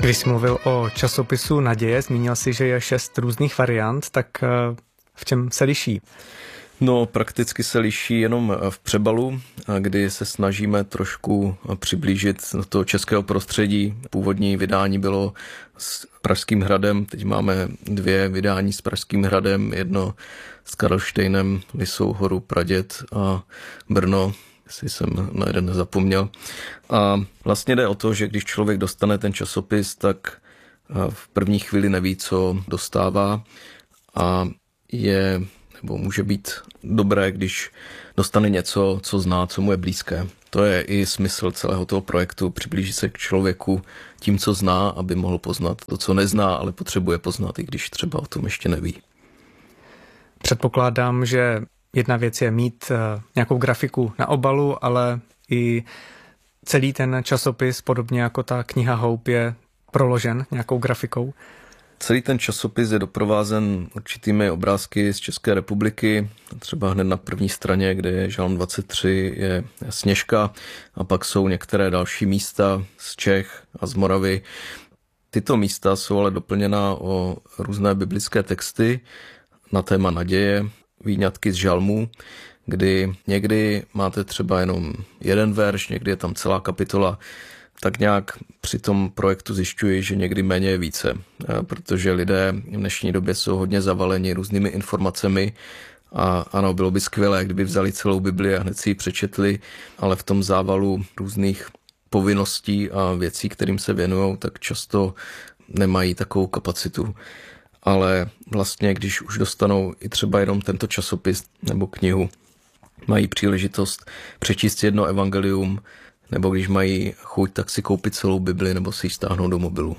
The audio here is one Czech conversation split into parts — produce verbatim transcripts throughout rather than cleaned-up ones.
Když jsi mluvil o časopisu Naděje, zmínil si, že je šest různých variant, tak v čem se liší? No, prakticky se liší jenom v přebalu, kdy se snažíme trošku přiblížit do toho českého prostředí. Původní vydání bylo s Pražským hradem, teď máme dvě vydání s Pražským hradem, jedno s Karlštejnem, Lysou horu, Praděd a Brno, jestli jsem na jeden nezapomněl. A vlastně jde o to, že když člověk dostane ten časopis, tak v první chvíli neví, co dostává a je nebo může být dobré, když dostane něco, co zná, co mu je blízké. To je i smysl celého toho projektu, přiblížit se k člověku tím, co zná, aby mohl poznat to, co nezná, ale potřebuje poznat, i když třeba o tom ještě neví. Předpokládám, že jedna věc je mít nějakou grafiku na obalu, ale i celý ten časopis, podobně jako ta kniha Houp, je proložen nějakou grafikou. Celý ten časopis je doprovázen určitými obrázky z České republiky. Třeba hned na první straně, kde je žalm dvacet tři, je Sněžka a pak jsou některé další místa z Čech a z Moravy. Tyto místa jsou ale doplněna o různé biblické texty na téma naděje, výňatky z žalmů, kdy někdy máte třeba jenom jeden verš, někdy je tam celá kapitola. Tak nějak při tom projektu zjišťuji, že někdy méně je více, protože lidé v dnešní době jsou hodně zavaleni různými informacemi a ano, bylo by skvělé, kdyby vzali celou Bibli a hned si ji přečetli, ale v tom závalu různých povinností a věcí, kterým se věnují, tak často nemají takovou kapacitu. Ale vlastně, když už dostanou i třeba jenom tento časopis nebo knihu, mají příležitost přečíst jedno evangelium, nebo když mají chuť, tak si koupit celou Bibli nebo si ji stáhnout do mobilu.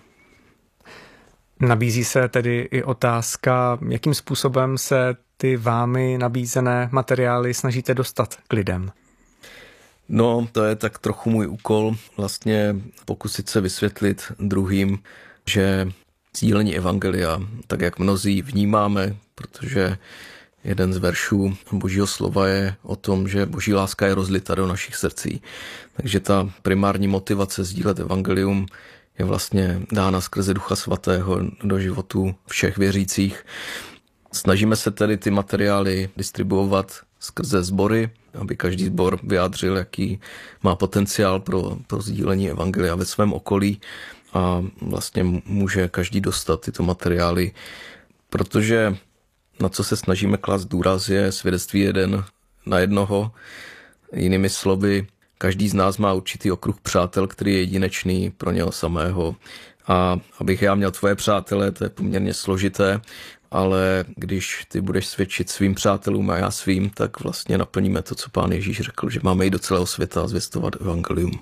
Nabízí se tedy i otázka, jakým způsobem se ty vámi nabízené materiály snažíte dostat k lidem? No, to je tak trochu můj úkol, vlastně pokusit se vysvětlit druhým, že sdílení evangelia, tak jak mnozí vnímáme, protože jeden z veršů Božího slova je o tom, že Boží láska je rozlita do našich srdcí. Takže ta primární motivace sdílet evangelium je vlastně dána skrze Ducha Svatého do životů všech věřících. Snažíme se tedy ty materiály distribuovat skrze sbory, aby každý sbor vyjádřil, jaký má potenciál pro, pro sdílení evangelia ve svém okolí a vlastně může každý dostat tyto materiály, protože na co se snažíme klást důraz je svědectví jeden na jednoho. Jinými slovy, každý z nás má určitý okruh přátel, který je jedinečný pro něho samého. A abych já měl tvoje přátele, to je poměrně složité, ale když ty budeš svědčit svým přátelům a já svým, tak vlastně naplníme to, co Pán Ježíš řekl, že máme jít do celého světa a zvěstovat evangelium.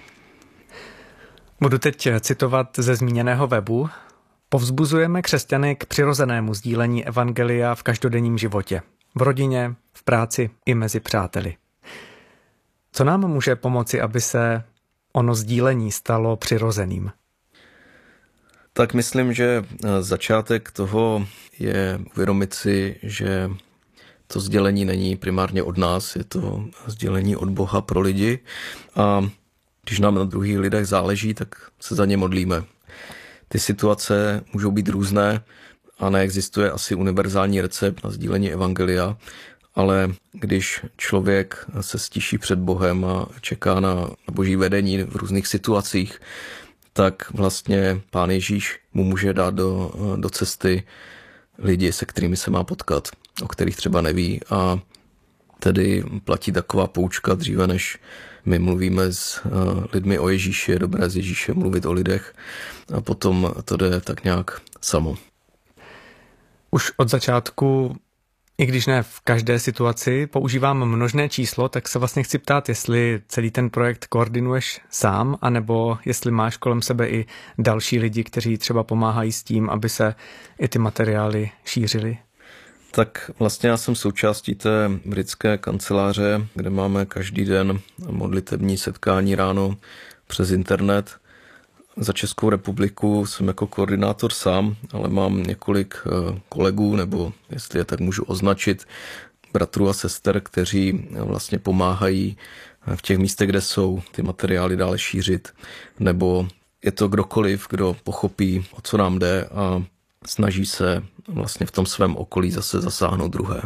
Budu teď citovat ze zmíněného webu. Povzbuzujeme křesťany k přirozenému sdílení evangelia v každodenním životě, v rodině, v práci i mezi přáteli. Co nám může pomoci, aby se ono sdílení stalo přirozeným? Tak myslím, že začátek toho je uvědomit si, že to sdělení není primárně od nás, je to sdělení od Boha pro lidi a když nám na druhých lidech záleží, tak se za ně modlíme. Ty situace můžou být různé a neexistuje asi univerzální recept na sdílení evangelia, ale když člověk se stiší před Bohem a čeká na Boží vedení v různých situacích, tak vlastně Pán Ježíš mu může dát do, do cesty lidi, se kterými se má potkat, o kterých třeba neví. A tedy platí taková poučka dříve, než my mluvíme s lidmi o Ježíši, je dobré s Ježíšem mluvit o lidech a potom to jde tak nějak samo. Už od začátku, i když ne v každé situaci, používám množné číslo, tak se vlastně chci ptát, jestli celý ten projekt koordinuješ sám, anebo jestli máš kolem sebe i další lidi, kteří třeba pomáhají s tím, aby se i ty materiály šířily. Tak vlastně já jsem součástí té britské kanceláře, kde máme každý den modlitební setkání ráno přes internet. Za Českou republiku jsem jako koordinátor sám, ale mám několik kolegů, nebo jestli je tak můžu označit, bratrů a sester, kteří vlastně pomáhají v těch místech, kde jsou, ty materiály dále šířit, nebo je to kdokoliv, kdo pochopí, o co nám jde a snaží se vlastně v tom svém okolí zase zasáhnout druhé.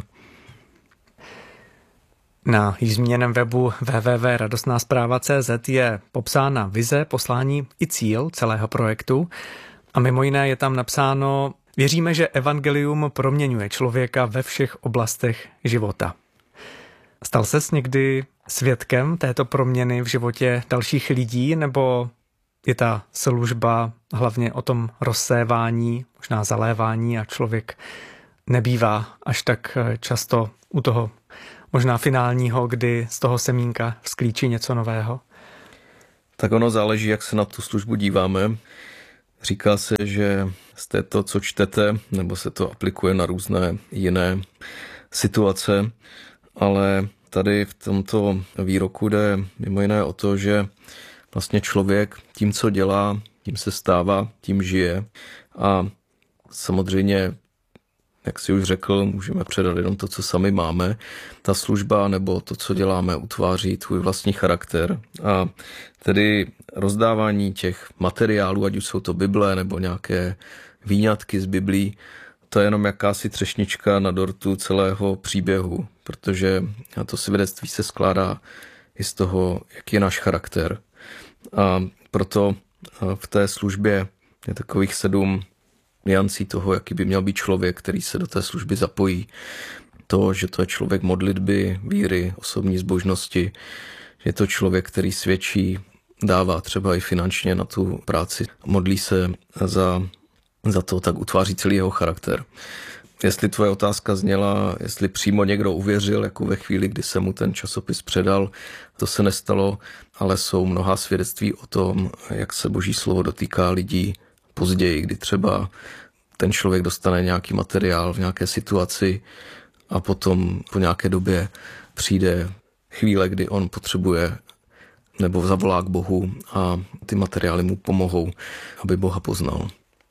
Na již zmíněném webu w w w tečka radostná zpráva tečka c z je popsána vize, poslání i cíl celého projektu a mimo jiné je tam napsáno: věříme, že evangelium proměňuje člověka ve všech oblastech života. Stal ses někdy svědkem této proměny v životě dalších lidí, nebo je ta služba hlavně o tom rozsévání, možná zalévání a člověk nebývá až tak často u toho možná finálního, kdy z toho semínka vzklíčí něco nového? Tak ono záleží, jak se na tu službu díváme. Říká se, že jste to, co čtete, nebo se to aplikuje na různé jiné situace, ale tady v tomto výroku jde mimo jiné o to, že vlastně člověk tím, co dělá, tím se stává, tím žije a samozřejmě, jak si už řekl, můžeme předat jenom to, co sami máme. Ta služba nebo to, co děláme, utváří tvůj vlastní charakter. A tedy rozdávání těch materiálů, ať už jsou to Bible nebo nějaké výňatky z Biblí, to je jenom jakási třešnička na dortu celého příběhu, protože to svědectví se skládá i z toho, jaký je náš charakter. A proto v té službě je takových sedm niancí toho, jaký by měl být člověk, který se do té služby zapojí. To, že to je člověk modlitby, víry, osobní zbožnosti, že je to člověk, který svědčí, dává třeba i finančně na tu práci, modlí se za, za to, tak utváří celý jeho charakter. Jestli tvoje otázka zněla, jestli přímo někdo uvěřil, jako ve chvíli, kdy se mu ten časopis předal, to se nestalo, ale jsou mnohá svědectví o tom, jak se Boží slovo dotýká lidí později, kdy třeba ten člověk dostane nějaký materiál v nějaké situaci a potom po nějaké době přijde chvíle, kdy on potřebuje nebo zavolá k Bohu a ty materiály mu pomohou, aby Boha poznal.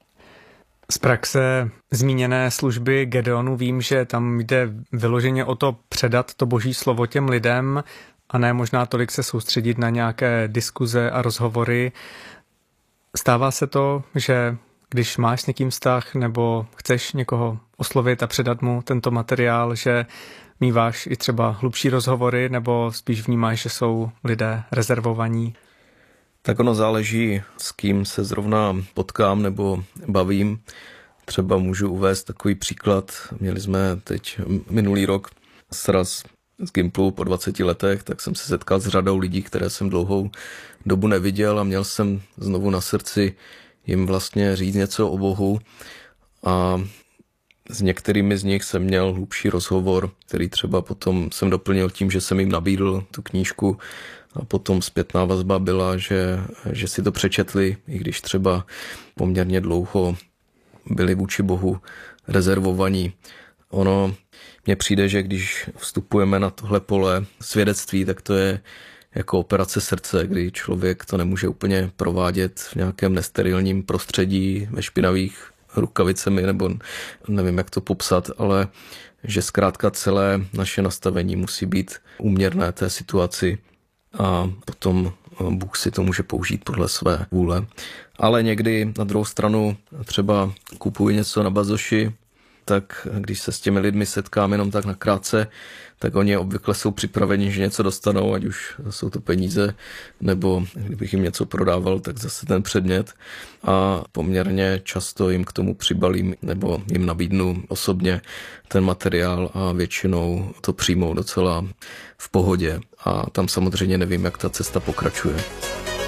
Z praxe zmíněné služby Gedeonu vím, že tam jde vyloženě o to předat to Boží slovo těm lidem a ne možná tolik se soustředit na nějaké diskuze a rozhovory. Stává se to, že když máš s někým vztah nebo chceš někoho oslovit a předat mu tento materiál, že míváš i třeba hlubší rozhovory nebo spíš vnímáš, že jsou lidé rezervovaní? Tak ono záleží, s kým se zrovna potkám nebo bavím. Třeba můžu uvést takový příklad. Měli jsme teď minulý rok sraz z Gimplu po dvaceti letech, tak jsem se setkal s řadou lidí, které jsem dlouhou dobu neviděl a měl jsem znovu na srdci jim vlastně říct něco o Bohu a s některými z nich jsem měl hlubší rozhovor, který třeba potom jsem doplnil tím, že jsem jim nabídl tu knížku a potom zpětná vazba byla, že, že si to přečetli, i když třeba poměrně dlouho byli vůči Bohu rezervovaní. Ono mně přijde, že když vstupujeme na tohle pole svědectví, tak to je jako operace srdce, kdy člověk to nemůže úplně provádět v nějakém nesterilním prostředí, ve špinavých rukavicemi, nebo nevím, jak to popsat, ale že zkrátka celé naše nastavení musí být úměrné té situaci a potom Bůh si to může použít podle své vůle. Ale někdy na druhou stranu třeba kupuji něco na bazoši, tak když se s těmi lidmi setkám jenom tak nakrátce, tak oni obvykle jsou připraveni, že něco dostanou, ať už jsou to peníze, nebo kdybych jim něco prodával, tak zase ten předmět. A poměrně často jim k tomu přibalím, nebo jim nabídnu osobně ten materiál a většinou to přijmou docela v pohodě. A tam samozřejmě nevím, jak ta cesta pokračuje.